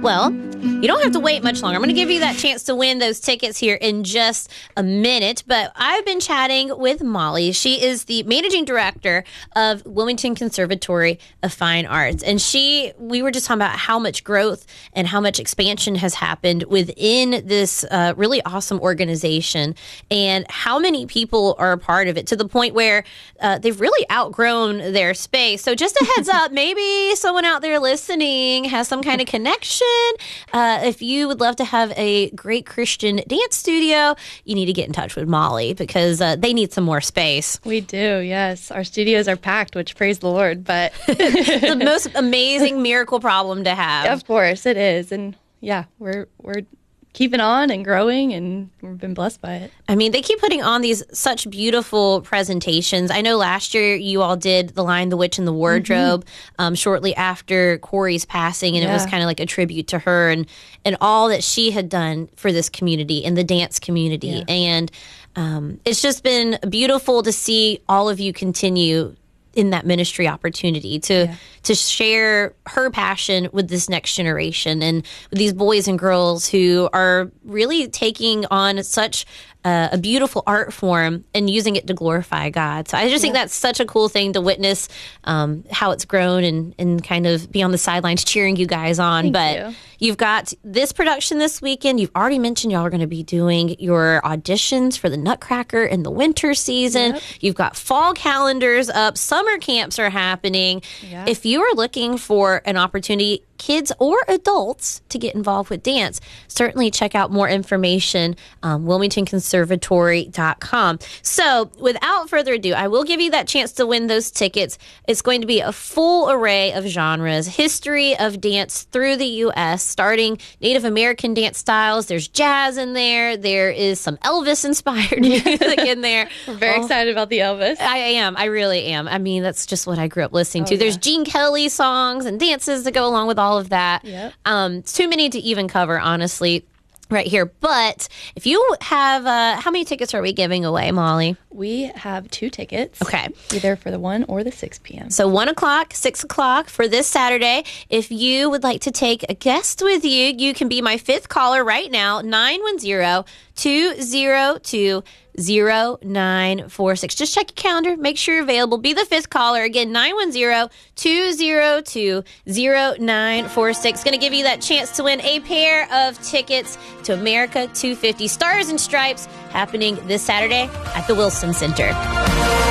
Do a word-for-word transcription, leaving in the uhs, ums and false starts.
Well, you don't have to wait much longer. I'm going to give you that chance to win those tickets here in just a minute. But I've been chatting with Molly. She is the managing director of Wilmington Conservatory of Fine Arts. And she, we were just talking about how much growth and how much expansion has happened within this uh, really awesome organization and how many people are a part of it to the point where uh, they've really outgrown their space. So just a heads up, maybe someone out there listening has some kind of connection. Uh, if you would love to have a great Christian dance studio, you need to get in touch with Molly because uh, they need some more space. We do, yes. Our studios are packed, which praise the Lord, but it's the most amazing miracle problem to have. Of course, it is. And yeah, we're we're keeping on and growing, and we've been blessed by it. I mean, they keep putting on these such beautiful presentations. I know last year you all did The Lion, the Witch, and the Wardrobe mm-hmm. um, shortly after Corey's passing, and yeah. it was kind of like a tribute to her and, and all that she had done for this community and the dance community. Yeah. And um, it's just been beautiful to see all of you continue in that ministry opportunity to yeah. to share her passion with this next generation and with these boys and girls who are really taking on such uh, a beautiful art form and using it to glorify God. So I just yeah. think that's such a cool thing to witness um, how it's grown and, and kind of be on the sidelines cheering you guys on. Thank but you. You've got this production this weekend. You've already mentioned y'all are going to be doing your auditions for the Nutcracker in the winter season. Yep. You've got fall calendars up. Summer camps are happening. Yeah. If you are looking for an opportunity, kids or adults, to get involved with dance, certainly check out more information, um, wilmington conservatory dot com. So without further ado, I will give you that chance to win those tickets. It's going to be a full array of genres, history of dance through the U S, starting Native American dance styles. There's jazz in there. There is some Elvis-inspired music in there. We're very oh, excited about the Elvis. I am. I really am. I mean, that's just what I grew up listening oh, to. There's yeah. Gene Kelly songs and dances that go along with all of that. Yep. Um, it's too many to even cover, honestly, right here. But if you have, uh, how many tickets are we giving away, Molly? We have two tickets. Okay. Either for the one or the six p.m. So one o'clock, six o'clock for this Saturday. If you would like to take a guest with you, you can be my fifth caller right now, nine one zero, two zero two, zero nine four six. Just check your calendar. Make sure you're available. Be the fifth caller. Again, nine one zero, two zero two, zero nine four six. Going to give you that chance to win a pair of tickets to America two fifty Stars and Stripes happening this Saturday at the Wilson Center.